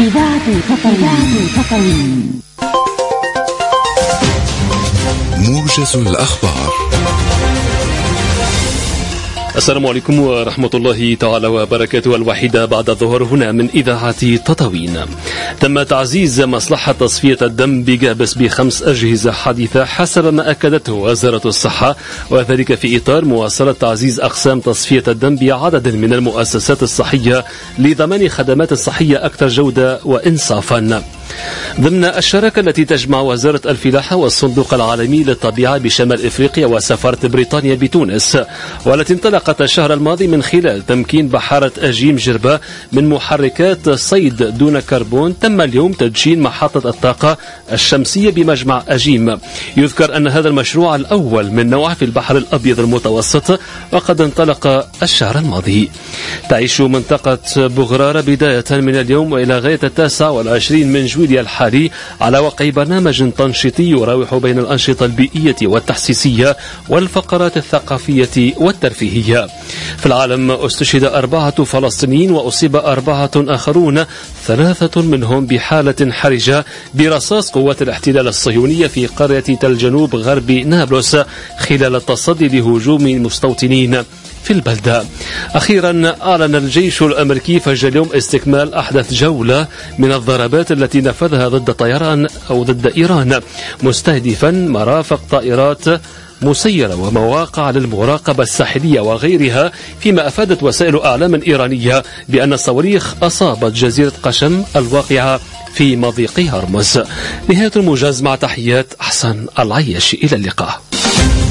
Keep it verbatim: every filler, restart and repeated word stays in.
تطاوين. موجز الأخبار. السلام عليكم ورحمة الله تعالى وبركاته. الوحيدة بعد الظهر هنا من إذاعة تطاوين. تم تعزيز مصلحة تصفية الدم بجابس بخمس أجهزة حديثة حسب ما أكدته وزارة الصحة، وذلك في إطار مواصلة تعزيز أقسام تصفية الدم بعدد من المؤسسات الصحية لضمان خدمات صحية أكثر جودة وإنصافا. ضمن الشراكة التي تجمع وزارة الفلاحة والصندوق العالمي للطبيعة بشمال إفريقيا وسفارة بريطانيا بتونس، والتي انطلقت الشهر الماضي من خلال تمكين بحارة أجيم جربة من محركات صيد دون كربون، تم اليوم تدشين محطة الطاقة الشمسية بمجمع أجيم. يذكر أن هذا المشروع الأول من نوعه في البحر الأبيض المتوسط وقد انطلق الشهر الماضي. تعيش منطقة بغرارة بداية من اليوم وإلى غاية التاسع والعشرين من جويلية الحالي على وقع برنامج تنشيطي يراوح بين الأنشطة البيئية والتحسيسية والفقرات الثقافية والترفيهية. في العالم استشهد أربعة فلسطينيين وأصيب أربعة آخرون، ثلاثة منهم بحالة حرجة برصاص قوات الاحتلال الصهيونية في قرية تل جنوب غرب نابلس خلال التصدي لهجوم المستوطنين في البلدة. أخيرا أعلن الجيش الأمريكي فجر اليوم استكمال أحدث جولة من الضربات التي نفذها ضد طيران أو ضد إيران، مستهدفا مرافق طائرات مسيرة ومواقع للمراقبة الساحلية وغيرها، فيما أفادت وسائل أعلام إيرانية بأن الصواريخ أصابت جزيرة قشم الواقعة في مضيق هرمز. نهاية الموجز، مع تحيات أحسن العيش، إلى اللقاء.